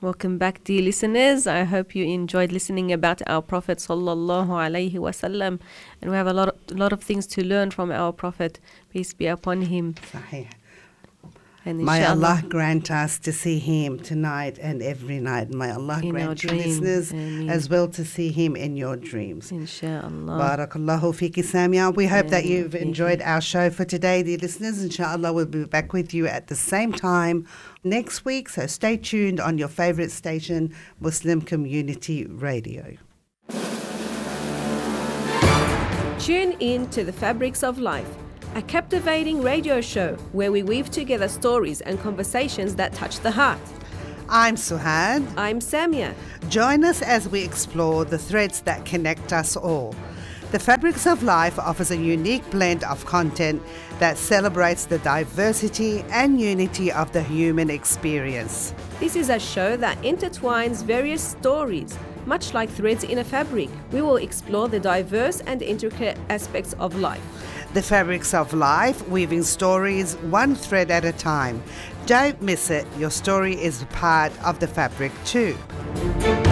Welcome back, dear listeners. I hope you enjoyed listening about our Prophet sallallahu alaihi wasallam, and we have a lot of things to learn from our Prophet, peace be upon him. Sahih. And May Allah grant us to see him tonight and every night. May Allah in our grant you dreams. listeners Ameen. as well to see him in your dreams. Inshallah. Barakallahu fiki Samia. We hope that you've enjoyed our show for today, dear listeners. Inshallah, we'll be back with you at the same time next week. So stay tuned on your favorite station, Muslim Community Radio. Tune in to The Fabrics of Life, a captivating radio show where we weave together stories and conversations that touch the heart. I'm Suhad. I'm Samia. Join us as we explore the threads that connect us all. The Fabrics of Life offers a unique blend of content that celebrates the diversity and unity of the human experience. This is a show that intertwines various stories. Much like threads in a fabric, we will explore the diverse and intricate aspects of life. The Fabrics of Life, weaving stories one thread at a time. Don't miss it. Your story is part of the fabric too.